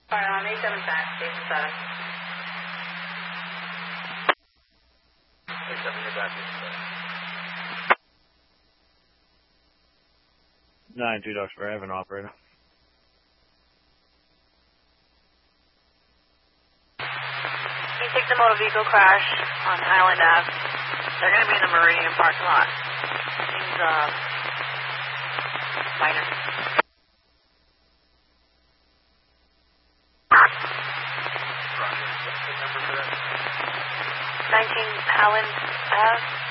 Fire on 87 back, station status. 87, you're back, station status. 9-2 Dr. Evan, operator. You take the motor vehicle crash on Highland Ave. They're going to be in the Meridian parking lot. Seems, minor. 19 Highland Ave.